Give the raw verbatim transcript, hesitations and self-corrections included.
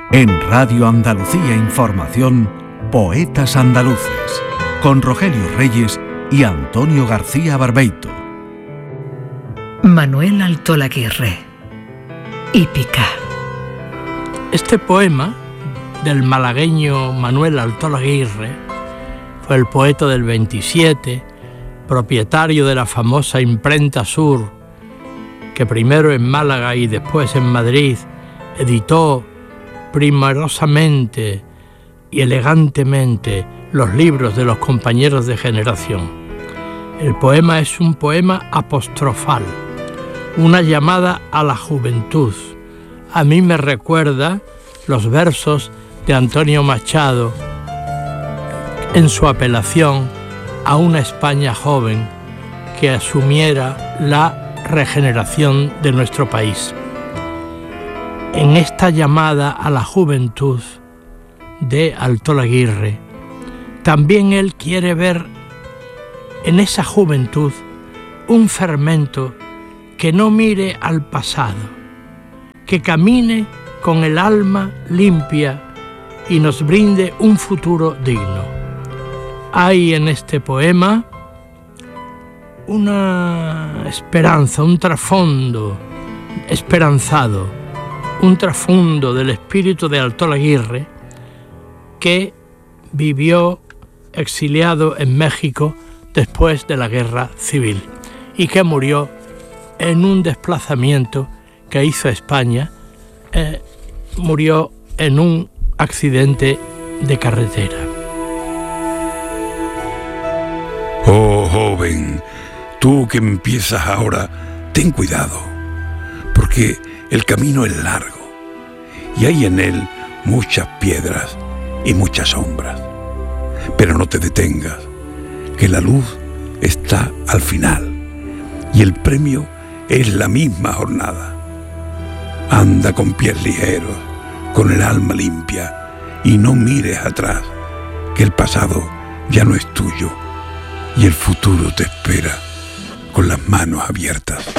En Radio Andalucía Información, Poetas Andaluces, con Rogelio Reyes y Antonio García Barbeito. Manuel Altolaguirre, Hípica. Este poema del malagueño Manuel Altolaguirre fue el poeta del veintisiete, propietario de la famosa Imprenta Sur, que primero en Málaga y después en Madrid editó primorosamente y elegantemente los libros de los compañeros de generación. El poema es un poema apostrofal, una llamada a la juventud. A mí me recuerda los versos de Antonio Machado en su apelación a una España joven que asumiera la regeneración de nuestro país. En esta llamada a la juventud de Altolaguirre, también él quiere ver en esa juventud un fermento que no mire al pasado, que camine con el alma limpia y nos brinde un futuro digno. Hay en este poema una esperanza, un trasfondo esperanzado, un trasfondo del espíritu de Altolaguirre, que vivió exiliado en México después de la Guerra Civil y que murió en un desplazamiento que hizo España. Eh, murió en un accidente de carretera. Oh, joven, tú que empiezas ahora, ten cuidado, porque el camino es largo y hay en él muchas piedras y muchas sombras. Pero no te detengas, que la luz está al final y el premio es la misma jornada. Anda con pies ligeros, con el alma limpia y no mires atrás, que el pasado ya no es tuyo y el futuro te espera con las manos abiertas.